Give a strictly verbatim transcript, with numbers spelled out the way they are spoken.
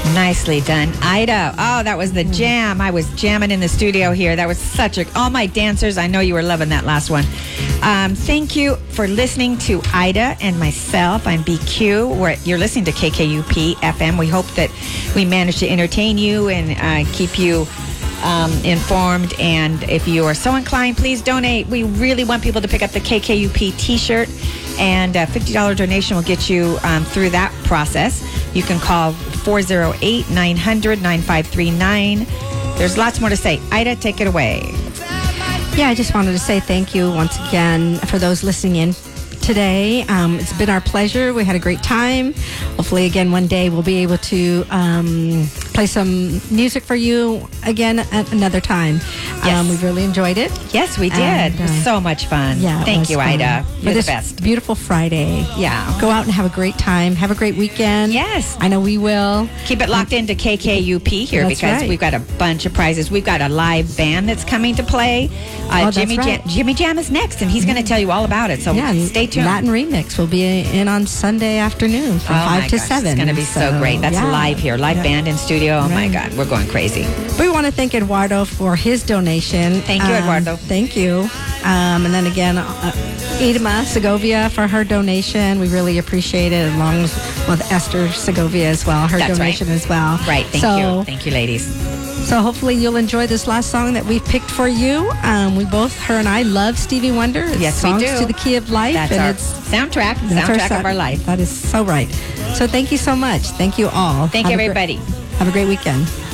Nicely done. Ida, oh, that was the jam. I was jamming in the studio here. That was such a, all my dancers, I know you were loving that last one. Um, thank you for listening to Ida and myself. I'm B Q. We're, you're listening to K K U P F M. We hope that we managed to entertain you and uh, keep you um, informed. And if you are so inclined, please donate. We really want people to pick up the K K U P t-shirt, and a fifty dollars donation will get you um, through that process. You can call four oh eight, nine hundred, nine five three nine. There's lots more to say. Ida, take it away. Yeah, I just wanted to say thank you once again for those listening in today. Um, it's been our pleasure. We had a great time. Hopefully, again, one day we'll be able to um, play some music for you again at another time. Yes. Um, we've really enjoyed it. Yes, we did. And, it was uh, so much fun. Yeah, it Thank was you, fun. Ida. For You're the this best. beautiful Friday. Yeah. Go out and have a great time. Have a great weekend. Yes. I know we will. Keep it locked into K K U P here That's because right. we've got a bunch of prizes. We've got a live band that's coming to play. Uh, Oh, that's Jimmy, right. Jam, Jimmy Jam is next, and he's going to tell you all about it. So Yeah, stay tuned. Latin Remix will be in on Sunday afternoon from Oh five my to gosh, seven. It's going to be so, great. That's yeah. live here, live Yeah. band in studio. Oh my Right. God, we're going crazy. We want to thank Eduardo for his donation. Thank you, Um, Eduardo. Thank you. Um, and then again, uh, Edema Segovia for her donation. We really appreciate it, along with, with Esther Segovia as well, her That's donation right. as well. Right. Thank so, you. Thank you, ladies. So hopefully you'll enjoy this last song that we've picked for you. Um, we both, her and I, love Stevie Wonder. It's Yes, we Songs do. to the Key of Life. That's and our it's soundtrack, that's soundtrack our of our life. That is so right. So thank you so much. Thank you all. Thank Have you, a gre- everybody. have a great weekend.